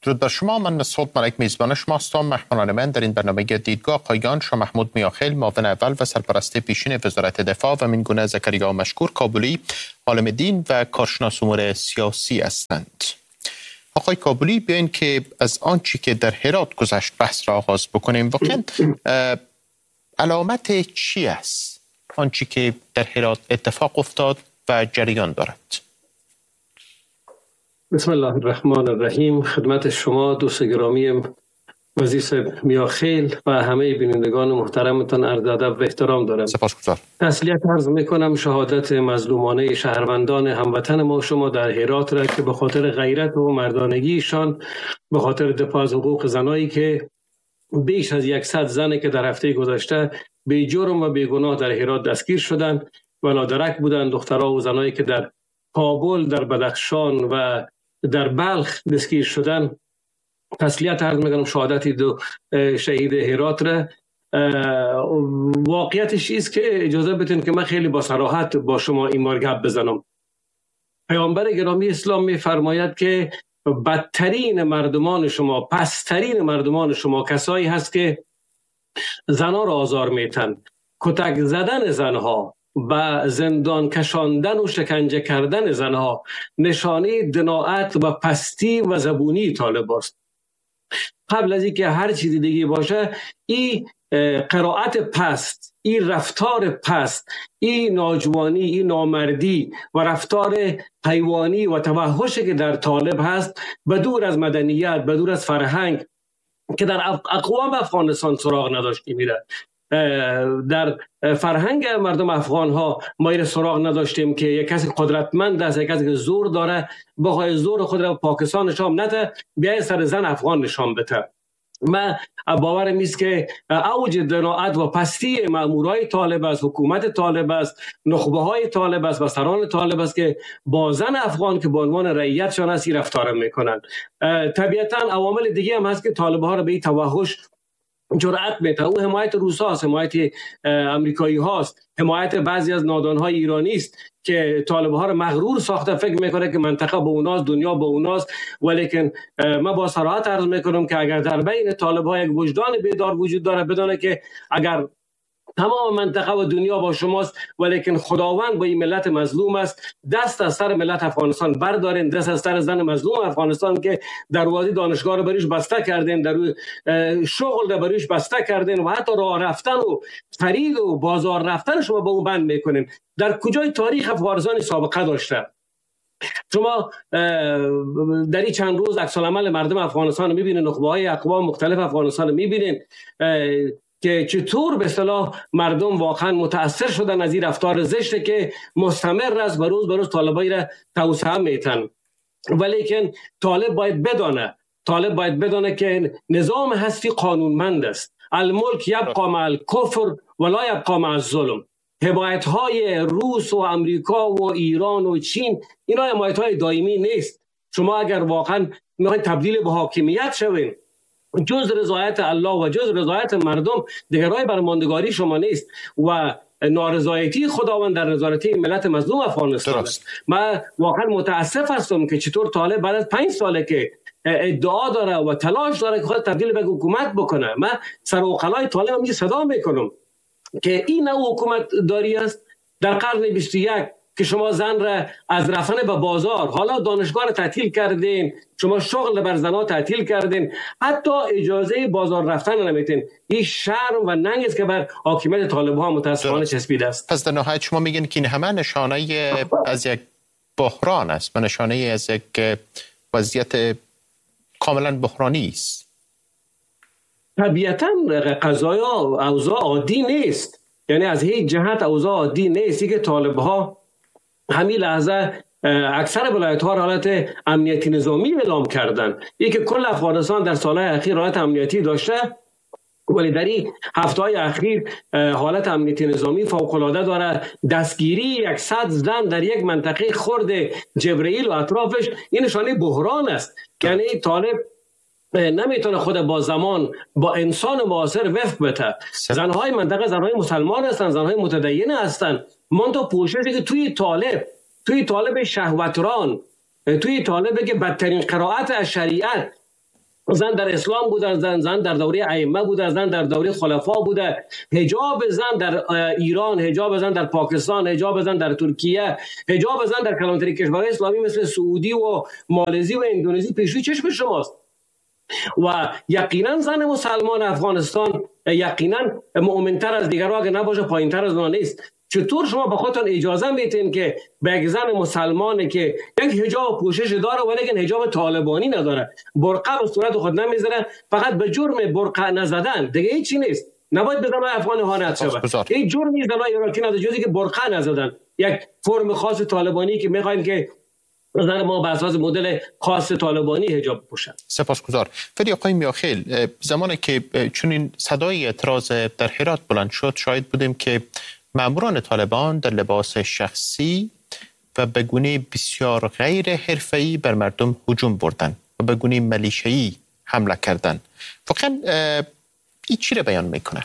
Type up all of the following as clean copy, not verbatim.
درود بر شما. من صوت ملک میزبان شما هستم. مهمانان من در این برنامه دیدگاه قایگان شاه محمود میاخیل، معاون اول و سرپرست پیشین وزارت دفاع و مینگونه زکریا مشکور کابلی، عالم دین و کارشناس امور سیاسی هستند. آقای کابلی، بیاین که از آنچه که در هرات گذشت بحث را آغاز بکنیم. واقعا علامت چی است آنچه که در هرات اتفاق افتاد و جریان دارد؟ بسم الله الرحمن الرحیم. خدمت شما دوست گرامی وزیر صاحب میاخیل و همه بینندگان محترمتان عرض ادب و احترام دارم. سپاسگزار. تسلیت عرض میکنم شهادت مظلومانه شهروندان هموطن ما شما در هرات را که به خاطر غیرت و مردانگیشان، به خاطر دفاع از حقوق زنایی که بیش از 100 زنی که در هفته گذشته بی جرم و بی گناه در هرات دستگیر شدند و نادرک بودند، دخترها و زنایی که در کابل، در بدخشان و در بلخ دستگیر شدن، تسلیت عرض میکنم شهادت دو شهید هرات را. واقعیتش است که اجازه بدین که من خیلی با صراحت با شما این بار گپ بزنم. پیامبر گرامی اسلام میفرماید که بدترین مردمان شما، پسترین مردمان شما کسایی هست که زنها را آزار میتن، کتک زدن زنها و زندان کشاندن و شکنجه کردن زنها نشانه دناعت و پستی و زبونی طالب است. قبل از اینکه هر چیزی دیگه باشه، این قرائت پست، این رفتار پست، این ناجوانی، این نامردی و رفتار حیوانی و توحشی که در طالب هست، بدور از مدنیت، بدور از فرهنگ که در اقوام افغانستان سراغ نداشتی میره. در فرهنگ مردم افغان ها ما این سراغ نداشتیم که یک کسی قدرتمند است، یک کسی که زور داره بخواد زور خود را پاکستان نشان نده، بیای سر زن افغان نشان بده. من باورم است که اوج دناعت و پستی مامورای طالب است، حکومت طالب است، نخبه های طالب است و سران طالب است که با زن افغان که به عنوان رعیتشان است رفتار میکنند. طبیعتا عوامل دیگه هم هست که طالب ها را به این توحش جرأت میده. او حمایت روسا است، حمایت امریکایی هاست، حمایت بعضی از نادانهای ایرانی است که طالب ها رو مغرور ساخته، فکر میکنه که منطقه به اوناست، دنیا به اوناست. ولیکن من با صراحت عرض میکنم که اگر در بین طالب ها یک وجدان بیدار وجود داره، بدونه که اگر تمام منطقه و دنیا با شماست ولیکن خداوند با این ملت مظلوم است، دست از سر ملت افغانستان بردارین، دست از سر زن مظلوم افغانستان که در وادی دانشگاه رو بریش بسته کردین، در شغل رو بریش بسته کردین و حتی راه رفتن و خرید و بازار رفتن شما با اون بند میکنین. در کجای تاریخ افغانستان سابقه داشته؟ شما در این چند روز عکس العمل مردم افغانستان رو میبینین، نخبه‌های اقوام مختلف افغانستان رو میبینین که چطور به اصطلاح مردم واقعا متاثر شدن از این رفتار زشته که مستمر است و روز به روز طالبایی را توسعه میتن. ولیکن طالب باید بدانه که نظام هستی قانونمند است. الملک یبقى مع الکفر ولا یبقى مع الظلم. حمایت های روس و امریکا و ایران و چین اینا حمایت های دائمی نیست. شما اگر واقعا میخواید تبدیل به حاکمیت شوین، جز رضایت الله و جز رضایت مردم دیگر راه برماندگاری شما نیست و نارضایتی خداوند در نظارتی ملت مظلوم افغانستان است. من واقعا متاسف هستم که چطور طالب بعد از 5 ساله که ادعا داره و تلاش داره که خود تبدیل به حکومت بکنه، من سر و قلای طالب هم صدا میکنم که این نوع حکومت داری است در قرن 21 که شما زن را از رفتن به بازار، حالا دانشگاه را تعطیل کردین، شما شغل بر زنها تعطیل کردین، حتی اجازه بازار رفتن نمیتین. این شرم و ننگ است که بر حاکمیت طالب‌ها متاسفانه چسبیده است. پس در نهایت شما میگین که این همه نشانه از یک بحران است و نشانه از یک وضعیت کاملا بحرانی است. طبیعتاً قضایا اوضاع عادی نیست، یعنی از هیچ جهت اوضاع عادی نیست که طالب‌ها همین لحظه اکثر ولایت‌ها حالت امنیتی نظامی اعلام کردن. یکی که کل افغانستان در سالهای اخیر حالت امنیتی داشته، ولی در این هفته‌های اخیر حالت امنیتی نظامی فوق‌العاده داره. دستگیری 100 زن در یک منطقه خرد جبرئیل و اطرافش این نشانه بحران است. یعنی طالب نمیتونه خود با زمان با انسان معاصر وفق بده. زنهای منطقه زنهای مسلمان هستن، زنهای متدین هستن، منتها پوششی که توی طالب شهوتران، توی طالب که بدترین قرائت از شریعت زن در اسلام بوده، زن در دوره ائمه بوده، زن در دوره خلفا بوده. حجاب زن در ایران، حجاب زن در پاکستان، حجاب زن در ترکیه، حجاب زن در کلانتری کشورهای اسلامی مثل سعودی و مالزی و اندونزی پیش روی چشم شماست. و یقینا زن مسلمان افغانستان یقینا مؤمن‌تر از دیگرها اگه نباشه پایین‌تر از اونها نیست. چطور شما به خودتون اجازه میتین که به یک زن مسلمانی که یک حجاب پوشش داره ولی حجاب طالبانی نداره، برقع به صورت خود نمیذاره، فقط به جرم برقع نزدن دیگه هیچی نیست، نباید به زنای افغان اهانت شود. این جرمی زنای عراقی نداره جزی که برقع نزدن، یک فرم خاص طالبانی که میخواین که زن ما به اساس مدل خاص طالبانی حجاب پوشن. سپاسگزار. ولی آقای میاخیل، زمانی که چنین صدای اعتراض در هرات بلند شد شاهد بودیم که ماموران طالبان در لباس شخصی و به گونه بسیار غیر حرفه‌ای بر مردم هجوم بردند و به گونه ملیشه‌ای حمله کردند. واقعا این چی را بیان میکنه؟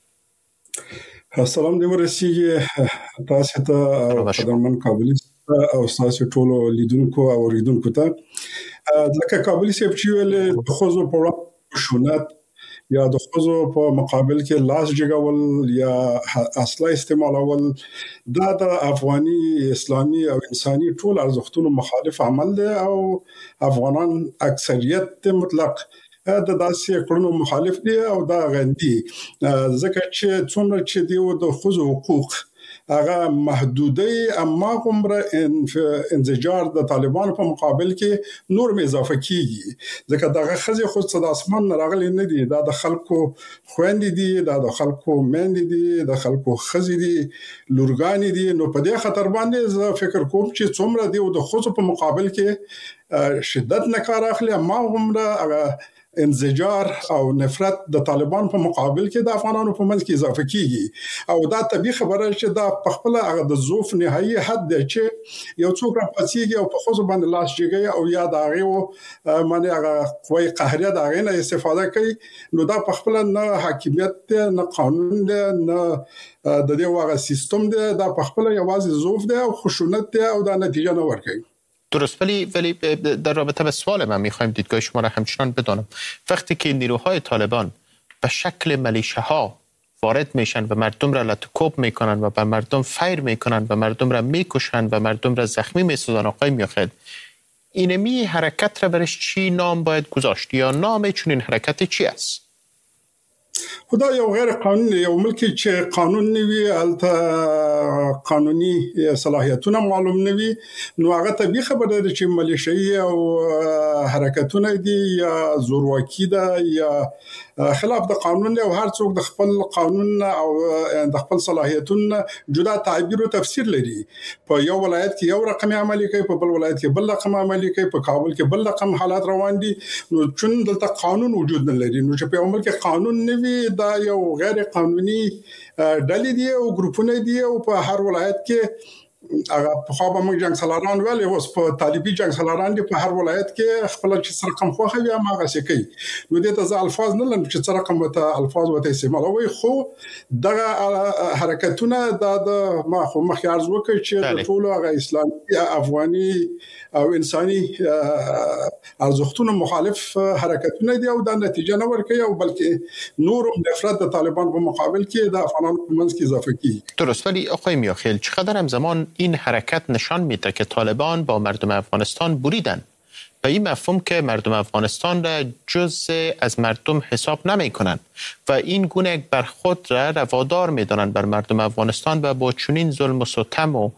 سلام دې ورسیږي تاسو ته قدرمن کابلی او تاسو ټول لیدونکو او اوریدونکو ته لکه کابلی صاحب چې ویل د خوځو په وړاندې خشونت یا د خوځو په مقابل کې لاس جګول یا اصله استعمالول دا د افغاني اسلامي او انساني ټول ارزښتونو مخالف عمل دی او افغانان اکثریت مطلق د داسې کړنو مخالف دي او دا غندي ځکه چې څومره چې دی د خوځو حقوق هغه محدودي اما عمره انزجار د طالبانو په مقابل کې نور مې اضافه کیږي ځکه دغه خزي خو څه د اسمان راغلي نه دي، دا د خلکو خويندې دي، دا د خلکو مېندې دي، د خلکو خزي دي، لورګانې دي. نو په دې خطر باندې زه فکر کوم چې څومره دی د خوځو په مقابل کې شدت نه کار اخلي اما عمره هغه انزجار او نفرت د طالبان په مقابل کې د افغانانو په منځ کې اضافه کیږي او دا طبيعي خبره چې دا په خپل هغه د ضعف نهایي حد دی چې یو څوک را پاتېږي او په خوځو باندې لاس جګي او یا دا غو معنی هغه قوی قهريه دا غینه استفاده کوي، نو دا په خپل نه حاکمیت دی نه قانون دی نه د دې واغه سیستم دی، دا په خپل یوازې ضعف دی او خشونت دی او دا نتیجه نه ورکوي. درست، ولی در رابطه به سوال من میخوایم دیدگاه شما را همچنان بدانم. وقتی که نیروهای طالبان به شکل ملیشه ها وارد میشن و مردم را لطکوب میکنن و به مردم فیر میکنن و مردم را میکشن و مردم را زخمی میسازن، آقای میاخیل اینمی حرکت را برش چی نام باید گذاشت یا نام چون این حرکت چی است؟ خدا یو غیر قانوني یو ملکی چې قانون نوي الته قانوني صلاحیتونه معلوم نوي، نو هغه طبيعي خبره ده چې ملیشي او حرکتونه دي یا زورواکي ده یا خلاف د قانون دی او هر څوک د خپل قانون او د خپل صلاحیتونو جدا تعبیر او تفسیر لري. په یو ولایت کې یو رقم عملي کوي، په بل ولایت کې بل رقم عملي کوي، په کابل کې بل رقم حالات روان دي. نو چون دلته قانون وجود نه لري، نو چې په عمل کې قانون نه وي دا یو غیر قانوني ډلې دي او ګروپونه دي او په هر ولایت کې هغه په خو به موږ جنگ سالاران ویل اوس په طالبي جنگ سالاران دي په هر ولایت کې خپل چې سره رقم خوخه وي ما غسه کوي. نو دې ته الفاظ نه لرم چې سره رقم ته الفاظ وته استعمالوي، خو دغه حرکتونه د ما خو مخکې عرض وکړ چې د ټولو هغه اسلامي افغاني او انساني ارزښتونو مخالف حرکتونه دي او دا نتیجه نه ورکوي او بلکې نور نفرت د طالبان په مقابل کې د افغانانو په منځ کې اضافه کیږي. درست، ولی آقای میاخیل چقدر هم زمان این حرکت نشان میده که طالبان با مردم افغانستان بریدن به این مفهوم که مردم افغانستان را جزء از مردم حساب نمی کنند و این گونه برخورد را روادار می دانند بر مردم افغانستان و با چنین ظلم و ستم و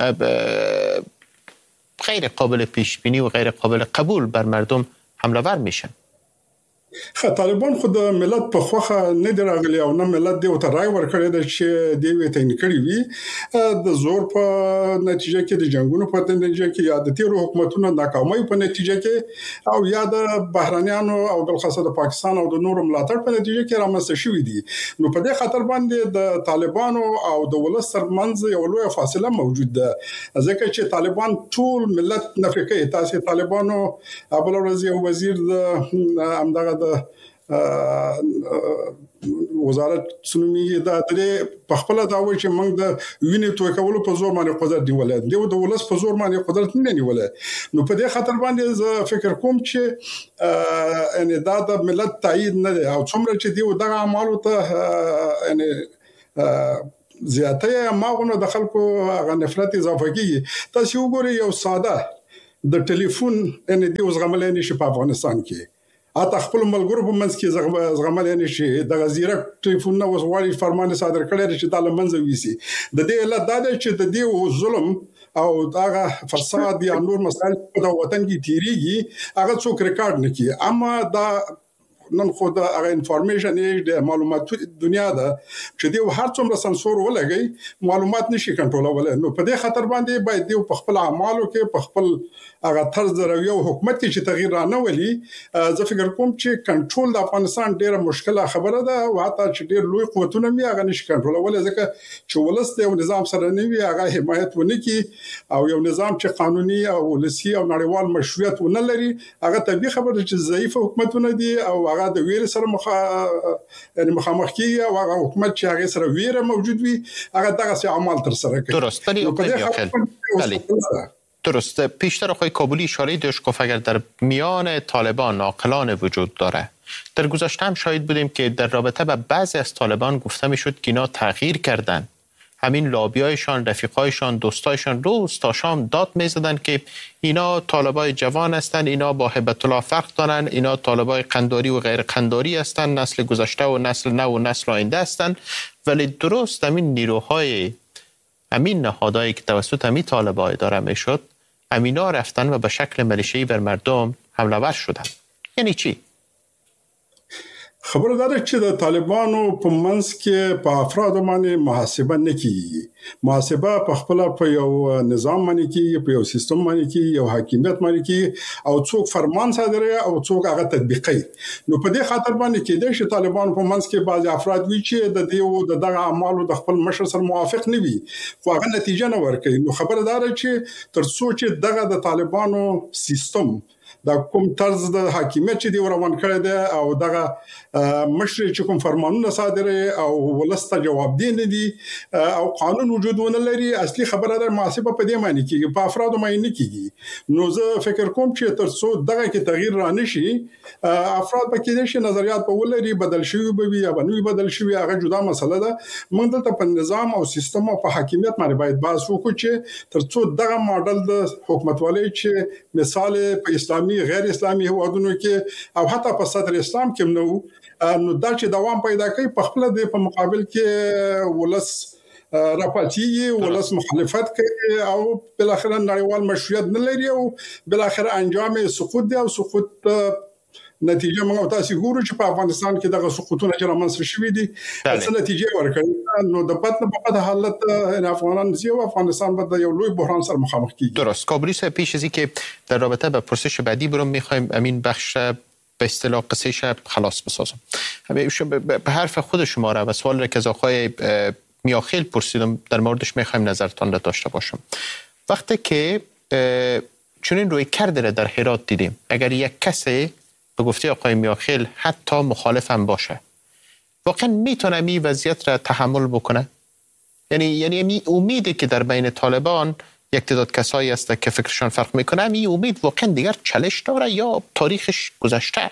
غیر قابل پیش بینی و غیر قابل قبول بر مردم حمله ور میشن. طالبان خود ملت په خوخه نه دراغلی او نه ملت دی او ته راي ورکړی د چې دی وی ته نکړی وی د زور په نتیجه کې د جنگونو په نتیجه کې یا د تیرو حکومتونو ناکامۍ په نتیجه کې او یا د بهرانيانو او بل خاصه د پاکستان او د نورو ملاتړ په نتیجه کې رامنځته شوې دي. نو په دې خاطر باندې د طالبانو او د ولس ترمنځ یو لوی فاصله موجود ده، ځکه چې طالبان ټول ملت نفي کوي. تاسو طالبانو ابل ورځ یو وزیر د امدغه د وزارت سنوي دا درې په خپل دا وایي چې موږ د وینې توې کولو په زور باندې قدرت نیولای دی او د ولس په زور باندې قدرت نه نیولای نو په دې خاطر باندې زه فکر کوم چې ان دا د ملت تایید نه دی او څومره چې دی دغه اعمالو ته ان زیاته ماغونه د خلکو غ نفرت اضافه کیږي تاسو وګورئ یو ساده د ټلیفون ان دی وزغملای نشي په افغانستان کې اته خپل ملګرو په منځ کې زغملای نشي د غزیره ټلیفون نو وسوالي فرمان صادر کړی چې د لمنځه ویسي د دې علت دا دی چې د دې ظلم او دا فساد یا نور مسائل په وطن کې تیریږي هغه څوک ریکارډ نه کوي اما دا نن خو دا هغه انفارمیشن د معلوماتو دنیا ده چې دی هر څومره سنسور ولګي معلومات نشي کنټرولولای نو په دې خاطر باندې باید دی په خپل اعمالو کې په خپل هغه طرز رویه او حکومت کې چې تغییر رانه ولي زه فکر کوم چې کنټرول د افغانستان ډیره مشکله خبره ده او حتی چې ډیر لوی قوتونه می هغه نشي کنټرولولای ځکه چې ولست یو نظام سره نه وي هغه حمایت ونه کی او یو نظام چې قانوني او ولسی او نړیوال مشروعیت ونه لري هغه طبيعي خبره چې ضعیف حکومتونه دي او هغه د ویر سره مخامخ کیږي او هغه حکومت چې هغه سره ویره موجود وي هغه دغه عمل تر سره کوي درست درسته. پیشتر آقای کابلی اشاره داشت گفت اگر در میان طالبان عاقلان وجود داره. در گذشته هم شاهد بودیم که در رابطه با بعضی از طالبان گفته میشد که اینا تغییر کردن. همین لابیایشان، رفیقایشان، دوستایشان روز تا شام داد میزدن که اینا طالبای جوان هستند، اینا با هیبت الله فرق دارن، اینا طالبای قنداری و غیر قنداری هستند، نسل گذشته و نسل نو و نسل آینده هستند. ولی درست همین نیروهای همین نهادهایی که توسط همین طالبای اداره میشد همینا رفتن و به شکل ملیشه‌ای بر مردم حمله ور شدن. یعنی چی؟ خبر داره چې د طالبانو په منځ کې په افراد باندې محاسبه نه کیږي. محاسبه په خپل په یو نظام باندې کیږي، په یو سیستم باندې کیږي، یو حاکمیت باندې کیږي او څوک فرمان صادروي او څوک هغه تطبیقي. نو په دې خاطر باندې کېدای شي طالبانو په منځ کې بعض افراد وی چې د دې دغه اعمالو د خپل مشر سره موافق نه وي خو هغه نتیجه نه ورکوي. نو خبر داره چې تر څو چې دغه د طالبانو سیستم دا کوم طرز د حاکمیت چې دی روان کړی دی او دغه مشر چې کوم فرمانونه صادره او ولسته جواب دی نه دي او قانون وجود ونه لري اصلي خبره ده محاسبه په دې معنی کې په افراد باندې نه کیږي. نو زه فکر کوم چې تر څو دغه کې تغییر را نشي افراد په کې نشي نظریات په ولري بدل شوی به یا بنوي بدل شوی هغه جدا مسله ده. موږ دلته په نظام او سیستم او په حاکمیت باندې باید بحث وکړو چې تر څو دغه ماډل د حکومتوالۍ چې مثال په اسلامي غیر اسلامي هوادونو کې او حتی په صدر اسلام کې نو دا چې دوام پیدا کوي په خپل د په مقابل کې ولس راپاتیږي ولس مخالفت کوي او بل اخر نړیوال مشروعیت نه لري او بل اخر انجام سقوط دی او سقوط نتیجه موږ تاسو ګورو چې په افغانستان کې دغه سقوطونه چې رامنځته شوي دي څه نتیجه ورکړي. نو د پاتنه په پد حالت افغانستان به یو لوی بحران سره مخامخ کیږي. درست. کابلی صاحب پیش از اینکه در رابطه با پرسش بعدی برم میخوایم امین بخش به اصطلاح قصه خلاص بسازم. به حرف خود شما را و سوال را که از آقای میاخیل پرسیدم در موردش میخوایم نظرتان را داشته باشم. وقتی که چنین روی کرده را در هرات دیدیم اگر یک کسی به گفته آقای میاخیل حتی مخالف هم باشه واقعا میتونه این وضعیت را تحمل بکنه؟ یعنی امیدی که در بین طالبان یک تعداد کسایی هست که فکرشان فرق میکنه این امید واقعا دیگر چالش داره یا تاریخش گذشته؟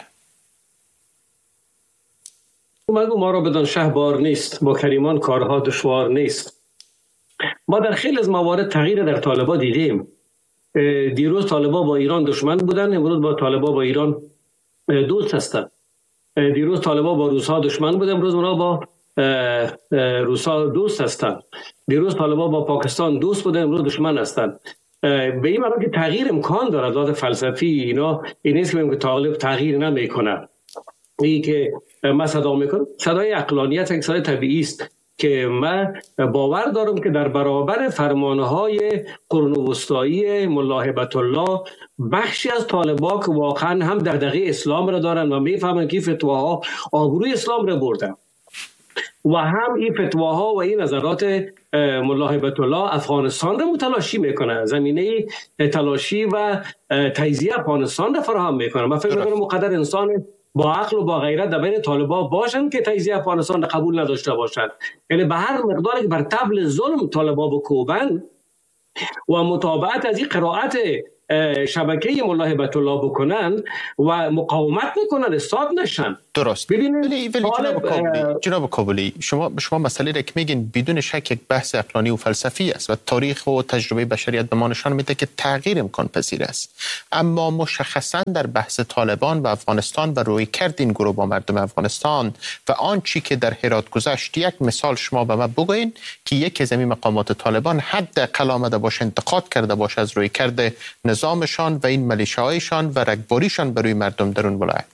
مگو ما را بدان شهبار نیست، با کریمان کارها دشوار نیست. ما در خیلی از موارد تغییر در طالبان دیدیم. دیروز طالبان با ایران دشمن بودن، امروز با طالبان با ایران دوست هستند. دیروز طالبان با روس‌ها دشمن بودن، امروز اونا با روس‌ها دوست هستند. دیروز طالبان با پاکستان دوست بودن، امروز دشمن هستند. به این معنی که تغییر امکان داره. لحاظ فلسفی اینا این نیست که بگیم که طالب تغییر نمیکنه. این که ما صدا میکنم صدای عقلانیت یک صدای طبیعی است که من باور دارم که در برابر فرمانهای قرون وسطایی ملا هیبت الله بخشی از طالبان که واقعا هم دغدغه اسلام را دارن و میفهمن که فتواها آبروی اسلام را بردن و هم این فتواها و این نظرات ملا هیبت الله افغانستان را متلاشی میکنه، زمینه تلاشی و تجزیه افغانستان را فراهم میکنه. من فکر میکنم مقدر انسان با عقل و با غیرت در بین طالبان باشن که تجزیه افغانستان را قبول نداشته باشند. یعنی به هر مقداری که بر طبل ظلم طالبان بکوبن و متابعت از این قرائت شبکه ملا هیبت الله بکنن و مقاومت نکنن، استاد نشن. درست. ولی جناب کابلی، شما مسئله را که میگین بدون شک یک بحث عقلانی و فلسفی است و تاریخ و تجربه بشریت به ما نشان میده که تغییر امکان پذیر است، اما مشخصا در بحث طالبان و افغانستان و روی کرد این گروه با مردم افغانستان و آن چی که در هرات گذشت، یک مثال شما به ما بگوین که یک از این مقامات طالبان حداقل آمده باشه انتقاد کرده باشه از روی کرد نظامشان و این ملیشه‌هایشان و رگباریشان بر روی مردم در اون ولایت.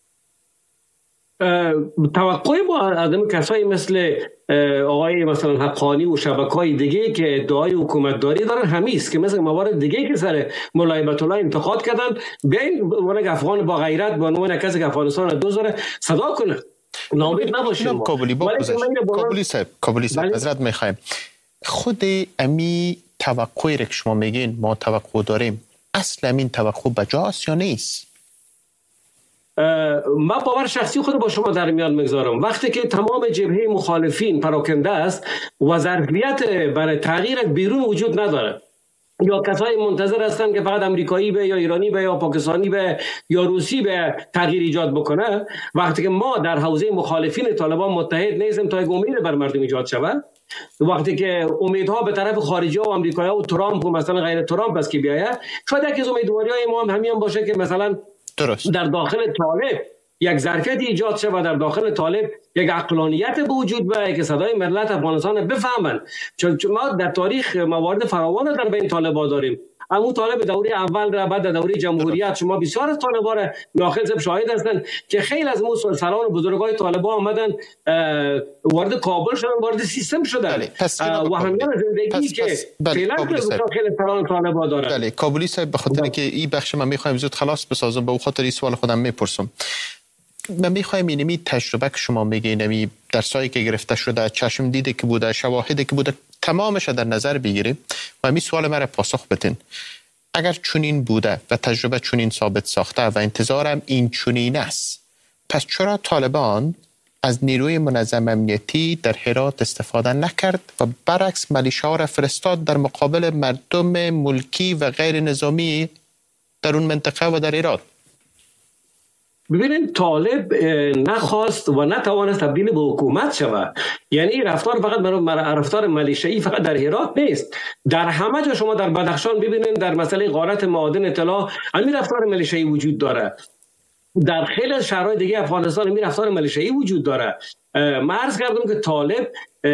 توقع ما آدم کسایی مثل آقای مثلا حقانی و شبکه‌های دیگه که ادعای حکومتداری دارن همیست که مثل موارد دیگه که سر ملا هیبت الله انتقاد کردن، بیاین ونگ افغان با غیرت با نوع کسی که افغانستان رو دوزاره صدا کنه، ناامید نباشیم. کابلی صاحب حضرت میخوایم خود امی توقعی که شما میگین ما توقع داریم، اصل امین توقع بجاست یا نیست؟ من باور شخصی خود با شما در میان میگذارم، وقتی که تمام جبهه مخالفین پراکنده است و ظرفیت برای تغییر بیرون وجود نداره، یا کسایی منتظر هستند که فقط امریکایی به یا ایرانی به یا پاکستانی به یا روسی به تغییر ایجاد بکنه، وقتی که ما در حوزه مخالفین طالبان متحد نیستیم تا یک امید بر مردم ایجاد شود، وقتی که امیدها به طرف خارجی و آمریکایی و ترامپ و مثلا غیر ترامپ است که بیاید، شاید یکی از امیدواری‌های ما هم همین باشه که مثلا درست در داخل طالب یک ظرفیت ایجاد شد و در داخل طالب یک عقلانیت به وجود بیاید که صدای ملت افغانستان بفهمن، چون ما در تاریخ موارد فراوان در بین طالبا داریم. اما طالب دوره اول را بعد دوره جمهوریت شما بسیار از طالبا را ناخن شاهد هستند که خیلی از سران و بزرگای طالبا آمدن وارد کابل شدن، وارد سیستم شدن و همیان زندگی که فعلا داخل سران طالبا دارن. بله کابلی صاحب، به خاطر که این بخش من میخوایم زود خلاص بسازم، به خاطر این سوال خودم میپرسم. من میخوایم اینمی تجربه که شما میگین، اینمی درسایی که گرفته شده، چشم دیده که بوده، شواهدی که بوده، تمامش در نظر بگیریم و همین سوال مرا پاسخ بدین. اگر چنین بوده و تجربه چنین ثابت ساخته و انتظارم این چنین است، پس چرا طالبان از نیروی منظم امنیتی در هرات استفاده نکرد و برعکس ملیشه‌ها را فرستاد در مقابل مردم ملکی و غیر نظامی در اون منطقه و در هرات؟ ببینید، طالب نخواست و نتوانست تبدیل به حکومت شود. یعنی رفتار فقط رفتار ملیشه‌ای فقط در هرات نیست، در همه جا شما در بدخشان ببینید، در مسئله غارت معادن طلا همین رفتار ملیشه‌ای وجود داره، در خیلی از شهرهای دیگه افغانستان همین رفتار ملیشه‌ای وجود داره. من عرض کردم که طالب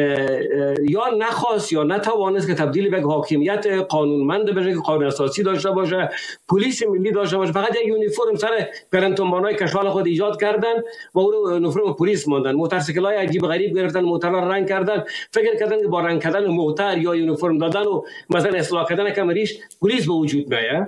یا نخواست یا نتوانست که تبدیل به حاکمیت قانونمند بشه که قانون اساسی داشته باشه، پلیس ملی داشته باشه. فقط یک یونیفرم سر پرنتونبانای کشوال خود ایجاد کردن و اون یونیفرم پلیس ماندن، موتورسیکلای عجیب غریب گرفتن، موتورها رنگ کردن، فکر کردن که با رنگ کردن موتور یا یونیفرم دادن و مثلا اصلاح کردن کمریش پلیس به وجود میاد.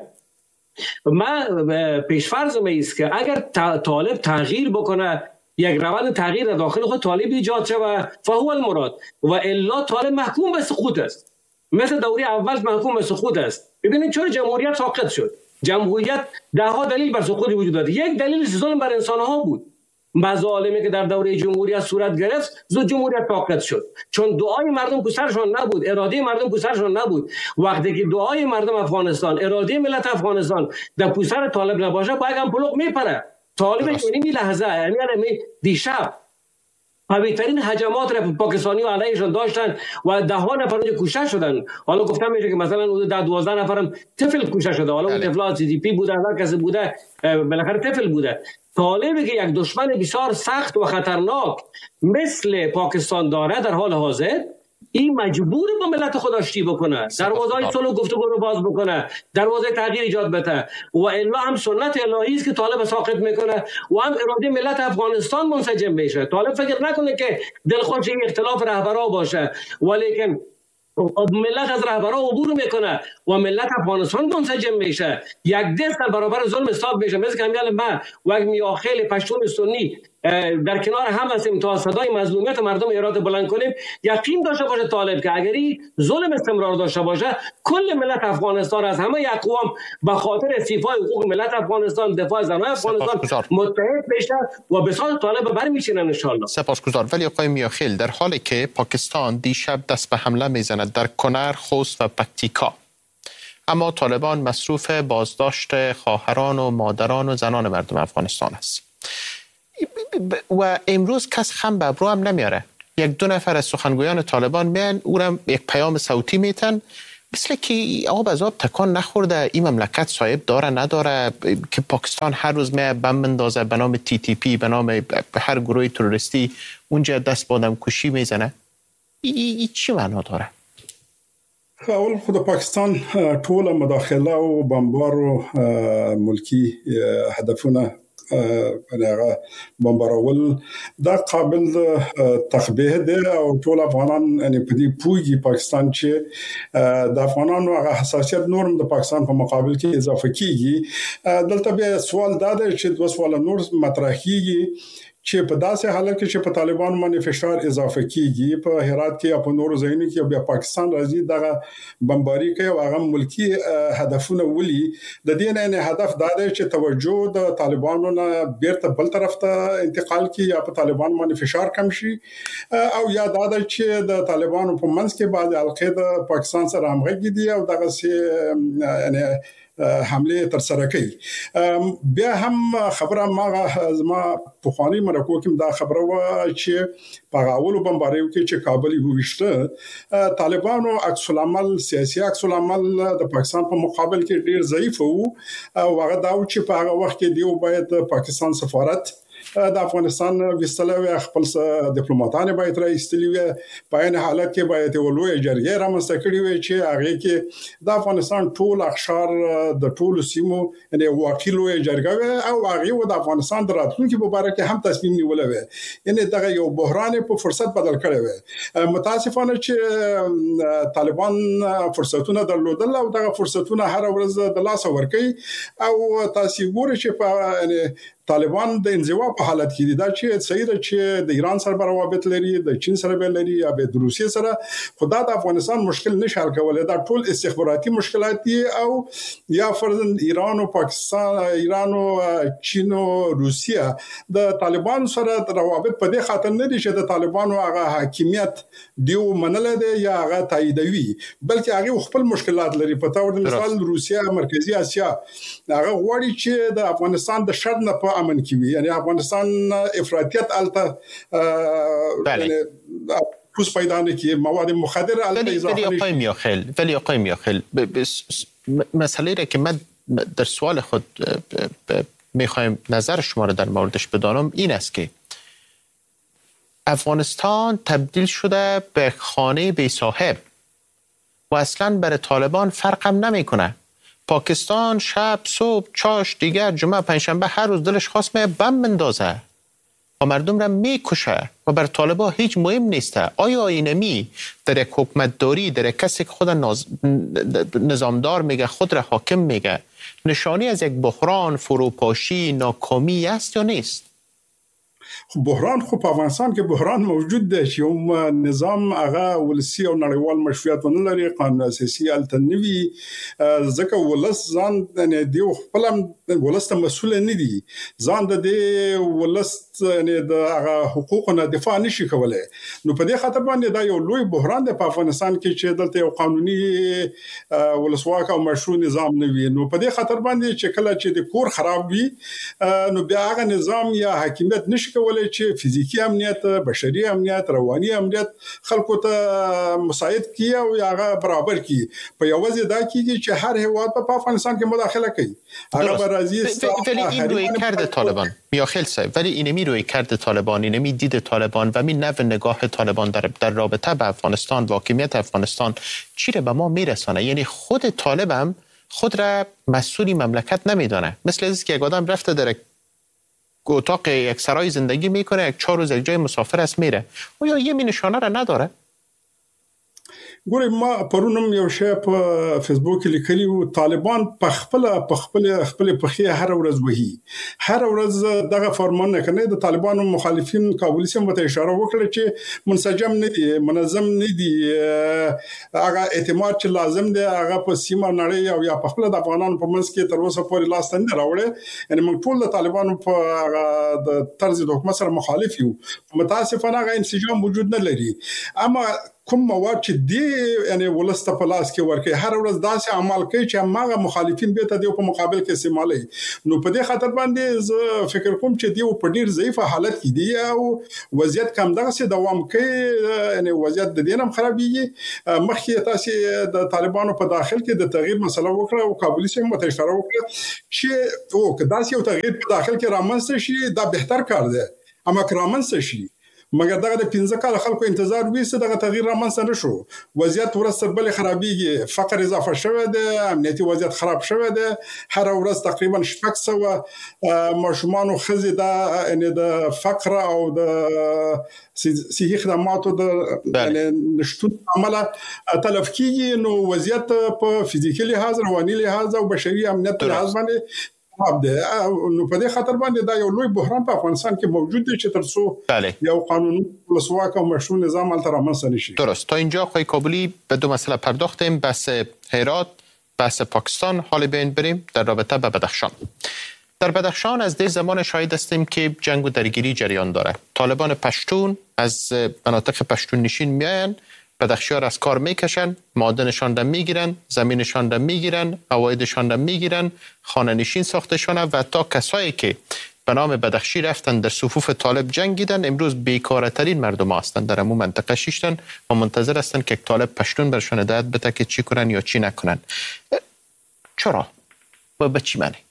من پیشفرض است که اگر طالب تغییر بکنه، یک روند تغییر در داخل خود طالب ایجاد شود، فهو المراد، و الا طالب محکوم به سقوط است، مثل دوره اول محکوم به سقوط است. ببینید چرا جمهوریت ساقط شد. جمهوریت ده ها دلیل بر سقوط وجود داشت. یک دلیل ظلم بر انسان ها بود، مظالمی که در دوره جمهوریت صورت گرفت، زود جمهوریت ساقط شد، چون دعای مردم پسرشان نبود، اراده مردم پسرشان نبود. وقتی که دعای مردم افغانستان، اراده ملت افغانستان در پسر طالب نباشه، با یک پلوغ میپره. طالب این لحظه، یعنی دیشب قوی‌ترین هجمات را پاکستانی و علیهشان داشتن و ده ها نفر اونجا کشته شدن. حالا گفتم میشه که مثلا 12 نفرم طفل کشته شده، حالا اون طفلات CDP بوده، هر کسی بوده، بالاخره طفل بوده. طالبی که یک دشمن بسیار سخت و خطرناک مثل پاکستان داره در حال حاضر، این مجبور با ملت خود آشتی بکنه، دروازه‌های صلح و گفتگو رو باز بکنه، دروازه تغییر ایجاد بده، و الا هم سنت الهی است که طالب ساقط میکنه و هم اراده ملت افغانستان منسجم میشه. طالب فکر نکنه که دلخوش این اختلاف رهبرا باشه، ولیکن ملت از رهبرا عبور میکنه و ملت افغانستان منسجم میشه، یک دست در برابر ظلم حساب میشه. مثل که همیال من و یک میاخیل پشتون سنی در کنار هم هستیم تا صدای مظلومیت مردم ایران بلند کنیم. یقین داشته باشه طالب که اگر این ظلم استمرار داشته باشه، کل ملت افغانستان از همه اقوام به خاطر استیفای حقوق ملت افغانستان، دفاع زنان افغانستان متحد بشه و به سال طالب برمی‌چینن ان شاء الله. سپاسگزار. ولی آقای میاخیل، در حالی که پاکستان دیشب دست به حمله میزند در کنر، خوست و پکتیکا، اما طالبان مصروف بازداشت خواهران و مادران و زنان مردم افغانستان است و امروز کس خم به ابرو هم نمیاره. یک دو نفر از سخنگویان طالبان میان او را یک پیام صوتی میتن، مثل که آب از آب تکان نخورده این مملکت صاحب داره نداره، که پاکستان هر روز می بم مندازه به نام TTP، به نام هر گروه تروریستی اونجا دست به آدم کشی میزنه. این چی معنا داره؟ اول خود پاکستان ټول مداخله او بمبار او ملکی هدفونه هغه بمبارول دا قابل تخبیه ده او ټول افغانان یعنی په دې پویږي پاکستان چې د افغانانو هغه حساسیت نورم د پاکستان په مقابل کې اضافه کیږي. دلته به سوال دا دی چې دوه سوال نور مطرح کیږي چې په داسې حالت کې چې په طالبانو باندې فشار اضافه کیږي، په هرات کې او په نورو ځایونو کې بیا پاکستان راځي دغه بمباری کوي او هغه ملکی هدفونه ولي. د دې نه هدف دا دی چې توجه د طالبانو نه بیرته بل طرف ته انتقال کی یا په طالبانو باندې فشار کم شي، او یا دا دی چې د طالبانو په منځ کې بعض القاعده پاکستان سره همغږي دي او دغه سي یعنی حمله تر سره کوي. بیا هم خبره ما په خواني مرکو کې دا خبره و چې په اولو بمباریو کې چې کابل یو وشته، طالبانو عکس العمل سیاسي عکس العمل د پاکستان په مقابل کې ډیر ضعیف وو او هغه دا چې په هغه وخت کې دیو باید پاکستان سفارت د افغانستان وستلوي، خپل ډیپلوماټان باید راځلي وي، په ان حالت کې باید ولوي جرګه رامنځته کړي وي چې هغه کې د افغانستان ټول اخشار د ټول سیمو یعنی وکیلوي جرګه او هغه د افغانستان د راتلونکي په اړه کې هم تصمیم نیولې وي، یعنی دغه یو بحران په فرصت بدل کړي وي. متاسفانه چې طالبان فرصتونه درلودل او دغه فرصتونه هر ورځ د لاس ورکي او تاسو ګورئ چې په یعنی طالبان د انزوا په حالت کې دي. دا چې صحیح ده چې د ایران سره روابط لري، د چین سره به لري یا د روسیې سره، خو د افغانستان مشکل نشه حل کولای. دا ټول استخباراتي مشکلات دي او یا فرضاً ایران او پاکستان، ایران او چین او روسیه د طالبان سره روابط په دې خاطر نه دي چې د طالبانو هغه حاکمیت دیو منل دي یا هغه تاییدوي، بلکې هغه خپل مشکلات لري. په تور مثال روسیه، مرکزی اسیا، هغه غواړي چې د افغانستان د شر نه امن کیوي، یعنی افغانستان افراطیت الته یعنی پوس پیدا نه کی مواد مخدر الته اضافه نشي. ولی آقای میاخیل مسئله را که من در سوال خود میخوایم نظر شما را در موردش بدانم این است که افغانستان تبدیل شده به خانه بی صاحب و اصلا برای طالبان فرق هم نمیکنه. پاکستان شب، صبح، چاش، دیگر، جمعه، پنجشنبه هر روز دلش خواست بم مندازه و مردم را میکشه و بر طالبان هیچ مهم نیسته. آیا اینمی در یک حکومتداری، در یک کسی که خود نظامدار میگه، خود را حاکم میگه، نشانی از یک بحران، فروپاشی، ناکامی است یا نیست؟ بحران خو په افغانستان کې بحران موجود دی چې نظام هغه ولسی او نړیوال مشروعیت نه لري، قانون اساسي التنوي ځکه ولس ځان نه دی خپل ولست مسؤل نه دي، ځان د ولست نه د هغه حقوقو دفاع نشي کولای. نو په دې خاطر باندې دا یو لوی بحران دی په افغانستان کې چې دلته یو قانوني ولسواک او مشروع نظام نه وي. نو په دې خاطر باندې چې کله چې د کور خراب وي نو بیا هغه نظام یا حاکمیت نشي کولای چې فزیکی امنیت، بشري امنیت، رواني امنیت خلکو ته مساعد کی او هغه برابر کی. په یوازې دا کیږي چې هر هیواد په افغانستان کې مداخله کوي. هغه راځي ولی این روی کرد طالبان میاخیل صاحب، ولی اینمی روی کرد طالبان، اینمی دید طالبان و این نوع نگاه طالبان در رابطه به افغانستان و حاکمیت افغانستان چی را به ما میرسانه؟ یعنی خود طالب هم خود را مسئولی مملکت نمیدانه، مثل از که یک آدم رفته در اتاق یک سرای زندگی میکنه، یک 4 روز یک جای مسافر است میره، آیا یه نشانه را نداره؟ ګورې ما پرونم یو شی په فیسبوک کې لیکلی و طالبان په خپل پخې هر ورځ وهي هر ورځ دغه فرمان نه کنه د طالبانو مخالفین کابل سم ته اشاره وکړه چې منسجم نه دي منظم نه دي هغه اعتماد چې لازم دی هغه په سیمه نړۍ او یا په خپل د افغانانو په منځ کې تر اوسه پورې لاس نه راوړي یعنی موږ ټول د طالبانو په د طرز د حکومت سره مخالف یو متاسفانه هغه انسجام وجود نه لري اما کوم مواد چې دی یعنی ولسته په لاس کې ورکه هر ورځ داسې عمل کوي چې هغه مخالفین به ته دی په مقابل کې استعمالي نو په دې خاطر باندې زه فکر کوم چې دی په ډیر ضعیف حالت کې دی او وضعیت کم دغه سي دوام کوي یعنی وضعیت د دینم خرابېږي مخکې تاسو د طالبانو په داخل کې د تغییر مسله وکړه او کابل سم ته اشاره وکړه چې او کدا سي یو تغییر په داخل کې رامنځته شي دا بهتر کار دی اما کرامنځته شي مګر دغه د 15 کال خلکو انتظار وېسته دغه تغییر رامنځته نشو وضعیت ورسره بل خرابېږي فقر اضافه شوه دی امنیتي وضعیت خراب شوه دی هر ورځ تقریبا 600 ماشومان او خزي د د فقر او د صحي خدماتو د یعنی نشټون عمله تلف کیږي نو وضعیت په فزیکي لحاظ رواني لحاظ او بشري امنیت لحاظ باندې نو په دې خاطر باندې دا یو لوی بحران په افغانستان کې موجود دی چې ترڅو یو قانوني ولسواک او مشروع نظام البته رامنځته نشي. درست. تا اینجا آقای کابلی به دو مسئله پرداختیم، بحث هرات، بحث پاکستان. حالا بیاین بریم در رابطه با بدخشان. در بدخشان از ده زمان شاهد هستیم که جنگ و درگیری جریان داره. طالبان پشتون از مناطق پشتون نشین میاین، بدخشیار از کار میکشن، معادنشان را میگیرن، زمینشان را میگیرن، عوایدشان را میگیرن، خانه نشین ساخته شونه و تا کسایی که به نام بدخشی رفتن در صفوف طالب جنگیدن امروز بیکارترین مردم هستند در همون منطقه شیشتن و منتظر هستند که طالب پشتون برشان هدایت بده که چی کنن یا چی نکنن. چرا؟ و به چی معنی؟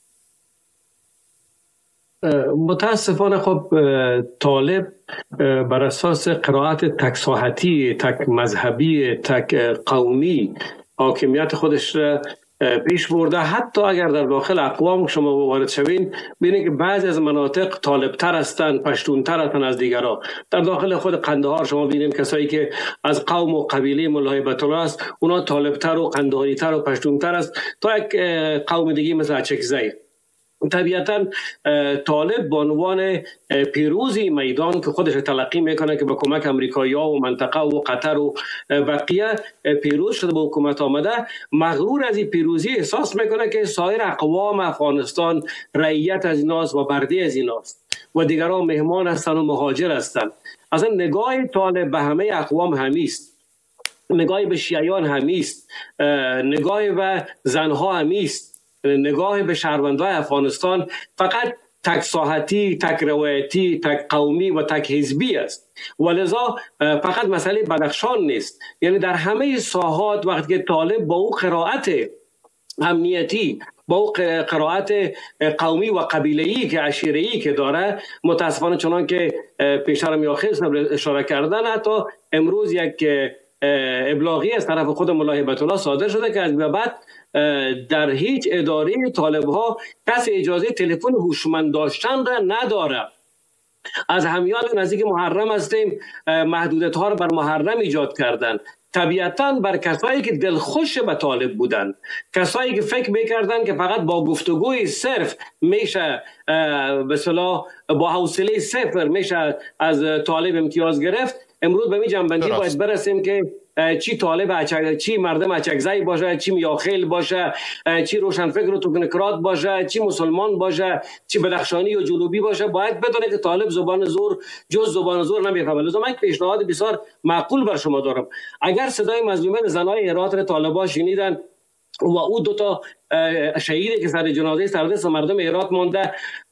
متاسفانه خب طالب بر اساس قرائت تک ساحتی، تک مذهبی، تک قومی حاکمیت خودش را پیش برده. حتی اگر در داخل اقوام شما وارد شوین ببینید که بعضی از مناطق طالبتر هستند، پشتونتر هستند از دیگرها. در داخل خود قندهار شما ببینیم کسایی که از قوم و قبیله ملا هیبت الله است اونا طالبتر و قندهاریتر و پشتونتر است تا یک قوم دیگه مثل اچکزی. طبیعتا طالب به عنوان پیروزی میدان که خودش تلقی میکنه که با کمک امریکایی‌ها و منطقه و قطر و بقیه پیروز شده به حکومت آمده، مغرور از این پیروزی احساس میکنه که سایر اقوام افغانستان رعیت از ایناست و برده از ایناست و دیگران مهمان هستند و مهاجر هستند. اصلا نگاه طالب به همه اقوام همیست، نگاه به شیعیان همیست، نگاه به زنها همیست، نگاه به شهروندان افغانستان فقط تک ساحتی، تک روایتی، تک قومی و تک حزبی است. ولذا فقط مسئله بدخشان نیست، یعنی در همه ساحات وقتی که طالب با او قرائت امنیتی، با او قرائت قومی و قبیله‌ای که عشیره‌ای که داره، متاسفانه چنان که پیشتر میاخیل اشاره کردن، حتی امروز یک ابلاغی از طرف خود ملا هیبت الله صادر شده که از بعد در هیچ اداره طالب ها کسی اجازه تلفن هوشمند داشتن را نداره. از همیان نزدیک محرم هستیم، محدودیت ها را بر محرم ایجاد کردن. طبیعتاً بر کسایی که دلخوش به طالب بودن، کسایی که فکر میکردن که فقط با گفتگوی صرف میشه به اصطلاح با حوصله صفر میشه از طالب امتیاز گرفت، امروز به این جنبندی باید برسیم که چی طالب چی مردم اچکزی باشه، چی میاخیل باشه، چی روشنفکر و تکنوکرات باشه، چی مسلمان باشه، چی بدخشانی و جنوبی باشه، باید بدونه که طالب زبان زور جز زبان زور نمیفهمه. لذا من پیشنهاد بسیار معقول بر شما دارم. اگر صدای مظلومان زنای هرات را طالبان شنیدن و او دوتا شهیدی که سر جنازه سردست مردم هرات مانده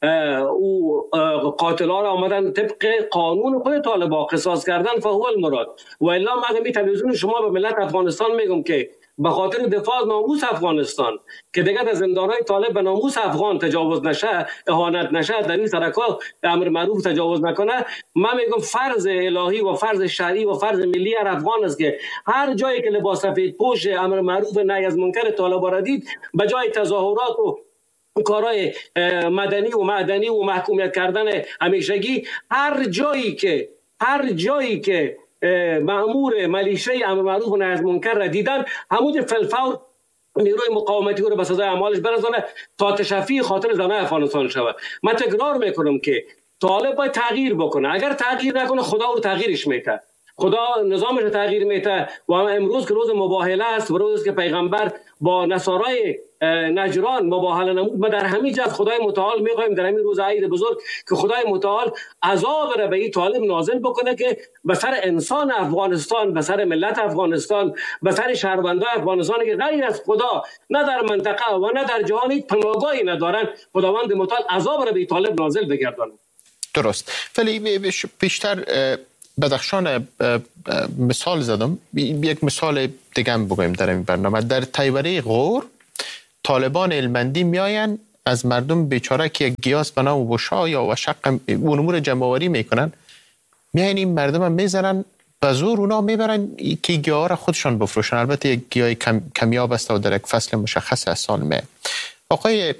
او قاتلان آمدن طبق قانون خود طالبان قصاص کردن فهو المراد. و الا من به تلویزیون شما به ملت افغانستان میگم که به خاطر دفاع از ناموس افغانستان که دیگر در زندانهای طالب به ناموس افغان تجاوز نشه، اهانت نشه، در این سرکا امر معروف تجاوز نکنه، من میگم فرض الهی و فرض شرعی و فرض ملی افغان است که هر جایی که لباس سفید پوش امر معروف نهی از منکر طالب را دید، به جای تظاهرات و کارهای مدنی و معدنی و محکومیت کردن همیشگی، هر جایی که مأمور ملیشه امر معروف و نهی از منکر را دیدن، همون فلفور نیروی مقاومتی رو به سزای اعمالش برسانه تا تشفی خاطر زنان افغانستان شود. من تکرار میکنم که طالب باید تغییر بکنه. اگر تغییر نکنه خدا رو تغییرش میده، خدا نظامش رو تغییر میده. و امروز که روز مباهله است و روز که پیغمبر با نصارای نجران مباهله نمود، ما در همین جهت خدای متعال میخوایم در همین روز عید بزرگ که خدای متعال عذاب را به این طالب نازل بکنه که به سر انسان افغانستان، به سر ملت افغانستان، به سر شهروندان افغانستان که غیر از خدا نه در منطقه و نه در جهان هیچ پناهگاهی ندارن، خداوند متعال عذاب را به این طالب نازل بگردانه. درست. ولی بیشتر بدخشان مثال زدم، یک مثال دیگه هم بگویم در این برنامه. در تیوره غور طالبان علمندی میاین از مردم بیچاره که یک گیاس به نام بوشا یا وشق امور جمع‌آوری میکنن، میاین این مردم هم میزنن به زور، اونا میبرن که گیاه را خودشان بفروشن. البته یک گیاه کمیاب است و در یک فصل مشخص از سال می. آقای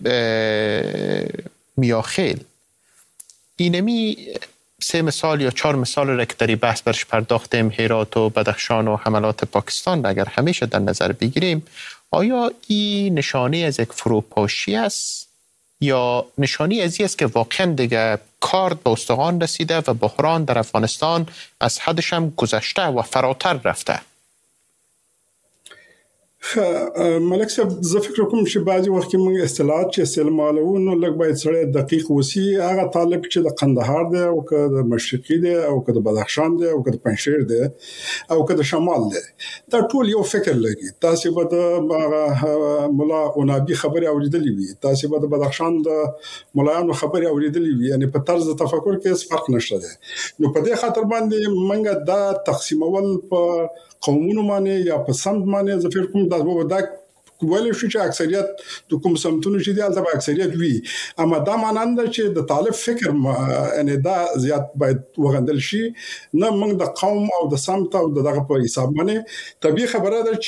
میاخیل، اینمی 3 مثال یا 4 مثال را که در بحث برش پرداختیم، هرات و بدخشان و حملات پاکستان، اگر همیشه در نظر بگیریم، آیا این نشانی از یک فروپاشی است یا نشانی از این است که واقعا دیگه کار به استخوان رسیده و بحران در افغانستان از حدش هم گذشته و فراتر رفته؟ ملک صاحب، زه فکر کوم چې بعضی وخت کې موږ اصطلاحات چې استعمالوو نو لږ باید سره دقیق وسی. هغه طالب چې د قندهار دی او که د مشرقي دی او که د بدخشان دی او که د پنجشیر دی او که د شمال دی، دا ټول یو فکر لري. تاسو به د مولا اونابي خبرې اوریدلې وي، تاسو به د بدخشان د مولایانو خبرې اوریدلې وي، یعنی په طرز تفکر کې هیڅ فرق نشته دی. نو په دې خاطر باندې موږ دا تقسیمول په قومونو باندې یا په سمت باندې زه فکر کوم دا ویل شو چې اکثریت د کوم سمتونو چې دی البته اکثریت وي، اما دا معنی نه چې د طالب فکر یعنی دا زیات باید وغندل شي. نه موږ د قوم او د سمت او دغه په حساب باندې طبيعي خبره ده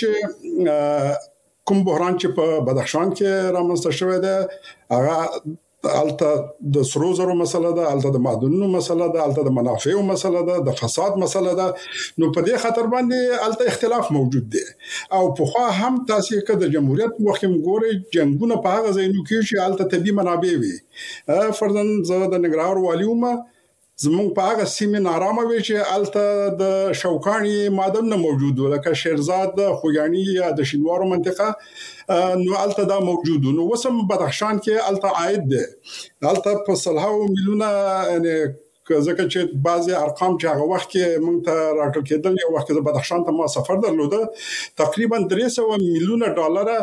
چې کوم بحران چې په بدخشان کې رامنځته شوی دی هغه الته د سرو زرو مسله ده، الته د معدنونو مسله ده، الته د منافعو مسله ده، د فساد مسله ده. نو په دې خاطر باندې الته اختلاف موجود دی. او په خوا هم تاسو کې د جمهوریت وخت ګوري جنگونه په هغه ځایونو کې چې الته طبي منابع وي. فرضاً زه د ننګرهار والیوم، زمونږ په هغه سیمه نارامه وي چې الته د شوکانی معدن نه موجود و، لکه شیرزاد، خوګانی یا د شینوارو منطقه، نو الته دا موجود. نو وسم بدخشان کې الته عاید دی، الته په صلحو میلیونه، یعنی ځکه چې بعضي ارقام چې هغه وخت کې مونږ ته راټول کېدل، یو وخت د بدخشان ته ما سفر درلوده، تقریبا 300 میلیونه ډالر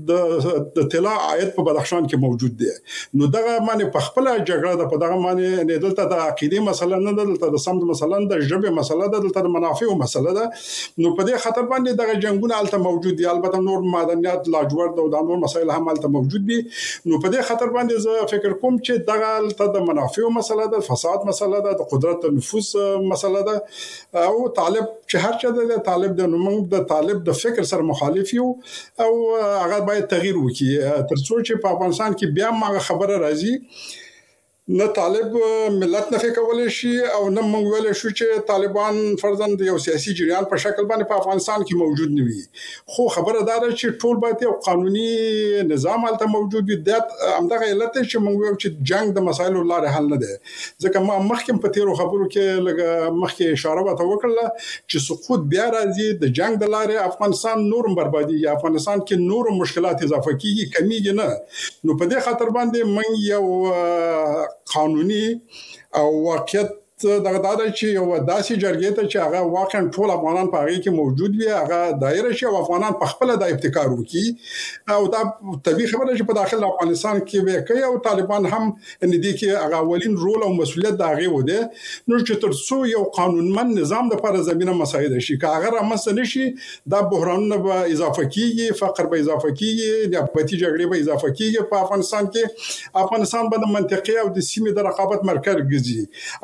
د طلا عاید په بدخشان کې موجود دی. نو دغه معنی په خپل جګړه د په دغه معنی نه دلته د عقیده مسله نه ده، دلته د سمت مسله د ژبه مسله ده، دلته د منافعو مسله ده. نو په دې خاطر باندې دغه جنگونه الته موجود دي. البته نور معدنیات، لاجورد او د نور مسایل هم الته موجود دي. نو په دې خاطر باندې زه فکر کوم چې دغه الته د منافعو مسله ده، فساد مسله ده، د قدرت او نفوذ مسله ده. او طالب چې هر چا د طالب د موږ د طالب د فکر سره مخالف یو او هغه باید تغییر وکړي ترڅو چې په افغانستان کې بیا ما خبره راځي. نه طالب ملت نه کولای شي او نه موږ ویل شو چې طالبان فرضاً د یو سیاسي جریان په شکل باندې په افغانستان کې موجود نه وي. خو خبره دا ده چې ټول باید یو قانوني نظام الته موجود وي. د همدغه علت چې موږ ویل چې جنگ د مسایلو لارې حل نه ده. ځکه ما مخکې په تیرو خبرو کې لږه مخکې اشاره وکړه چې سقوط بیا راځي د جنگ د لارې افغانستان نور بربادي، یا افغانستان کې نور مشکلات اضافه کیږي، کمیږي نه. نو په دې خاطر باندې موږ یو قانوني او واقعیت دغه دا چې یو داسې جرګې ته چې هغه واقعا ټول افغانان په هغه کې موجود وي، هغه دایره شي او افغانان په خپل د ابتکار وکړي. او دا طبيعي خبره چې په داخل افغانستان کې به کوي او طالبان هم ان دي کې هغه اولین رول او مسولیت دا غي وده. نو چې ترڅو یو قانونمن نظام د لپاره زمينه مساعد شي، که هغه رامنځته نشي دا بحرانونه به اضافه کیږي، فقر به اضافه کیږي، د پاتې جګړې به اضافه کیږي په افغانستان کې. افغانستان به د منطقې او د سیمې د رقابت مرکز ګرځي او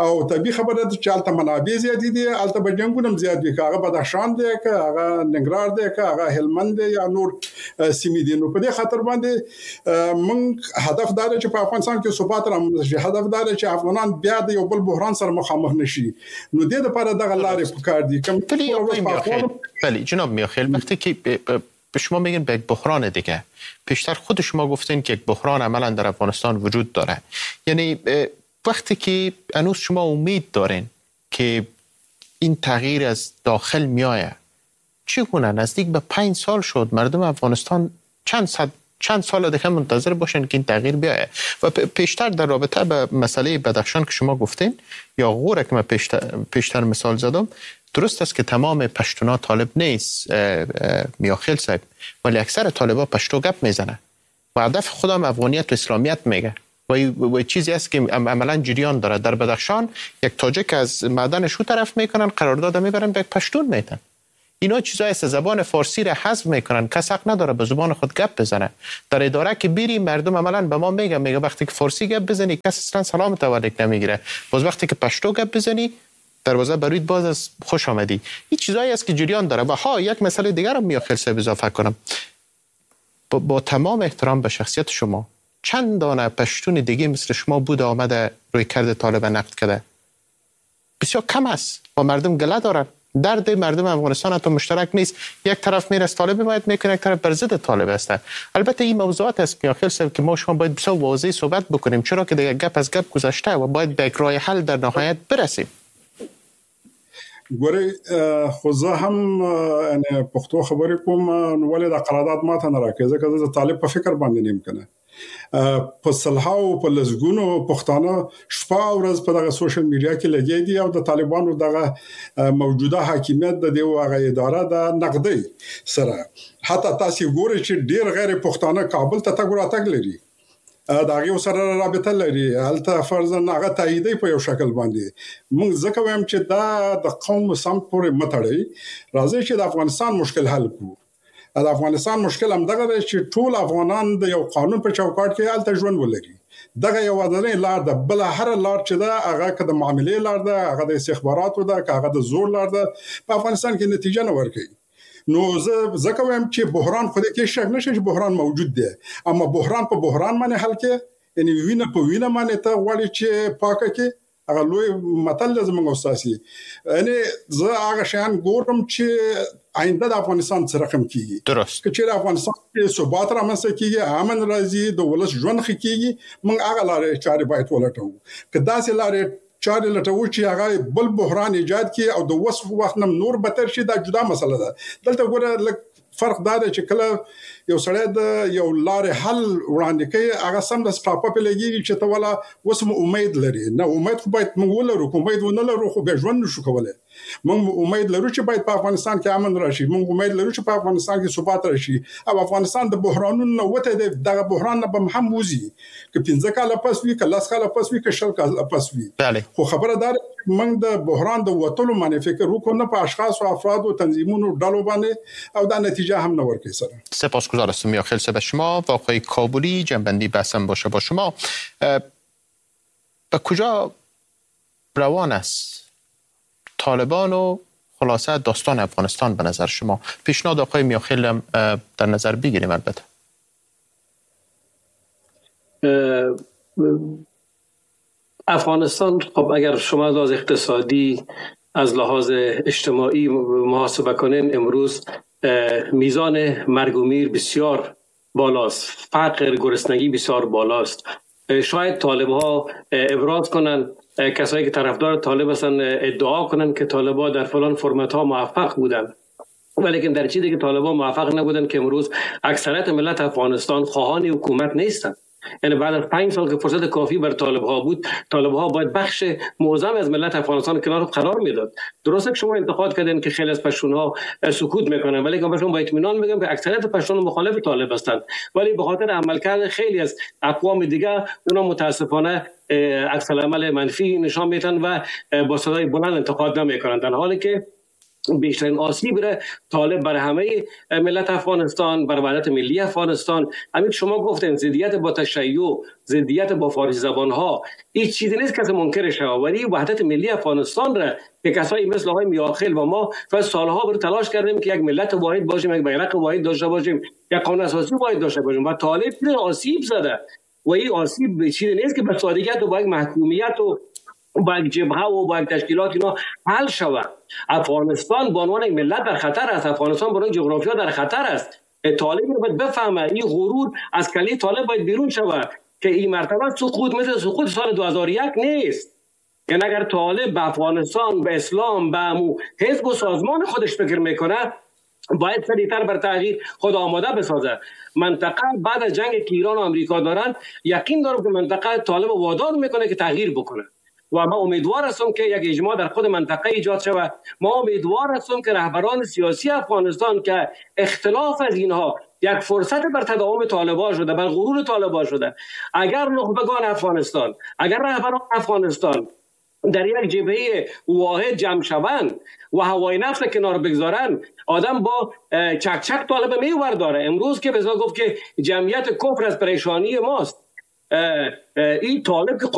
طبيعي خبره ده چې الته منابع زیات دي الته به جنگونه زیات دي هغه بدخشان دی که هغه ننګرهار دی که هغه هلمند دی یا نور سیمې دي نو په دې خاطر باندې موږ هدف دا چې په افغانستان کې ثبات رامنځته شي هدف دا چې افغانان بیا د یو بل بحران سره مخامخ نشي نو د دې لپاره دغه لارې پکار دي بله جناب میاخیل وقتی که به شما میگن به یک بحران دیگه پیشتر خود شما گفتین که یک بحران عملا در افغانستان وجود داره یعنی وقتی که هنوز شما امید دارین که این تغییر از داخل میآید چگونه نزدیک به 5 سال شد مردم افغانستان چند سال دیگه منتظر باشن که این تغییر بیاید و پیشتر در رابطه به مسئله بدخشان که شما گفتین یا غوره که من پیشتر مثال زدم درست است که تمام پشتونا طالب نیست میاخیل صاحب ولی اکثر طالبا پشتو گپ میزنه و هدف خودم افغانیت و اسلامیت میگه و چیزی است که عملا جریان داره در بدخشان یک تاجیک از معدنش رو طرف میکنن قرارداد میبرن به یک پشتون میتن اینا چیزایی است زبان فارسی را حذف میکنن کس حق نداره به زبان خود گپ بزنه در اداره که بیری مردم عملا به ما میگه وقتی که فارسی گپ بزنی کس اصلا سلام تولیک نمیگیره باز وقتی که پشتو گپ بزنی دروازه بروید باز از خوش آمدی این چیزایی است که جریان داره و یک مسئله دیگر رو میاخیل صاحب اضافه کنم با تمام احترام به شخصیت شما چند دانه پشتون دیگه مثل شما بود آمده روی کرد طالب نقد کرده بسیار کم است و مردم گله دارن درد مردم افغانستان تو مشترک نیست یک طرف میره از طالب باید میکنه یک طرف بر ضد طالب است البته این موضوعات است میاخیل صاحب که ما شما باید بسیار واضح صحبت بکنیم چرا که دیگه گپ از گپ گذشته و باید به یک راه حل در نهایت برسیم ګوري خو زه هم یعنی پښتو خبرې کوم نو ولې د قرارداد ماته نه راکې ځکه زه طالب په فکر باندې نیم کنه په صلحاو په لزګونو پښتانه شپه او ورځ په دغه سوشل میډیا کې لګي دي او د طالبانو دغه موجوده حاکمیت د دیو هغه اداره د نقدي سره حتی تاسو ګورئ چې ډیر غیر پښتانه کابل ته تګ راتګ لري دا یو سره رابطه لري الته فرضاً هغه تاییدي په یو شکل باندې موږ ځکه وایم چې دا د قوم سم پورې متړي راځي چې د افغانستان مشکل حل کړو د افغانستان مشکل هم دغه چې ټول افغانان د یو قانون په چوکاټ کې الته ژوند ولري دغه یو ودانې لار ده بل هر لار چې دا هغه د معاملې لار ده هغه د استخباراتو ده هغه د زور لار ده په افغانستان کې نتیجه نه ورکوي نو زه کوم چې بحران خو دې کې شک نشي چې بحران موجود دی اما بحران په بحران باندې حل کې یعنی وینه په وینه باندې ته غواړي چې پاکه کې هغه لوی متل زموږ استاسي یعنی زه هغه شان ګورم چې آینده د افغانستان سره رقم کیږي درست چې د افغانستان کې ثبات رامنځته کیږي امن راځي د ولس ژوند ښه کیږي موږ هغه لارې چارې باید ولټوو که داسې لارې چارې لټوو چې هغه بل بحران ایجاد کړي او د وصف وخت نم نور بدتر شي دا جدا مسله ده دلته ګوره فرق دا دی چې کله یو سړی د یو لارې حل وړاندې کوي هغه سم د سپاپه په لګي چې ته ولا وسم امید لري نه امید خو باید موږ ولرو کوم امید ونه لرو خو به ژوند نشو کولای موږ امید لرو چې باید په افغانستان کې امن راشي موږ امید لرو چې په افغانستان کې ثبات راشي او افغانستان د بحرانونو وته دغه بحران نه به هم وځي که 15 کال پس وي که 10 کال پس وي که 10 کال پس وي خو خبره دار موږ د بحران د وټلو باندې فکر وکړو نه په اشخاص او افراد او تنظیمونو ډلو باندې او دا نتیجه هم نه ورکړي سره سپاسگزار هستم میاخیل صاحب شما و آقای کابلی جنبندی بحثم باشه با شما به کجا روان است طالبان و خلاصه داستان افغانستان به نظر شما پیشنهاد آقای میاخیل هم در نظر بگیریم البته افغانستان خب اگر شما از لحاظ اقتصادی از لحاظ اجتماعی محاسبه کنین امروز میزان مرگ و میر بسیار بالاست فقر گرسنگی بسیار بالاست شاید طالب ها ابراز کنن کسایی که طرفدار طالب هستن ادعا کنن که طالب ها در فلان فرمت ها موفق بودن ولیکن در چیزی که طالب ها موفق نبودن که امروز اکثریت ملت افغانستان خواهان حکومت نیستن یعنی بعد از 5 سال که فرصت کافی بر طالب ها بود طالب ها باید بخش معظم از ملت افغانستان کنار قرار میداد درسته که شما انتقاد کردین که خیلی از پشتون ها سکوت میکنن ولی که بهشون با اطمینان میگم که اکثریت پشتون مخالف طالب هستند ولی به خاطر عملکرد خیلی از اقوام دیگه اونا متاسفانه عکس العمل منفی نشان میدن و با صدای بلند انتقاد نمیکنن در حالی که بیشترین آسیب را طالب بر همه ملت افغانستان، بر وحدت ملی افغانستان. همین شما گفتین ضدیت با تشیع، ضدیت با فارسی زبان ها، هیچ چیزی نیست که منکرش شود، ولی وحدت ملی افغانستان را که کسایی مثل آقای میاخیل و ما سالها بر تلاش کردیم که یک ملت واحد باشیم، یک بیرق واحد داشته باشیم، یک قانون اساسی واحد داشته باشیم و طالب آسیب زده و این آسیب چیزی نیست که به سادگی و با یک محکومیت و با یک جبهه و با یک تشکیلات اینا حل شود. افغانستان به عنوان ملت در خطر است، افغانستان به عنوان جغرافیا در خطر است. طالب باید بفهمه این غرور از کله طالب باید بیرون شود که این مرتبه سقوط مثل سقوط سال 2001 نیست. یعنی اگر طالب به افغانستان، به اسلام، به حزب و سازمان خودش فکر میکنه، باید سریعتر بر تغییر خود آماده بسازه. منطقه بعد از جنگ که ایران و امریکا دارن، یقین دارم که منطقه طالب وادار میکنه که تغییر بکنه و ما امیدوار هستم که یک اجماع در خود منطقه ایجاد شود. ما امیدوار هستم که رهبران سیاسی افغانستان که اختلاف از اینها یک فرصت بر تداوم طالبان شده، بر غرور طالبان شده، اگر نخبگان افغانستان، اگر رهبران افغانستان در یک جبهه واحد جمع شوند و هوای نفت کنار بگذارن، آدم با چک طالب میور داره. امروز که بزا گفت که جمعیت کفر از پریشانی ماست، این طالب که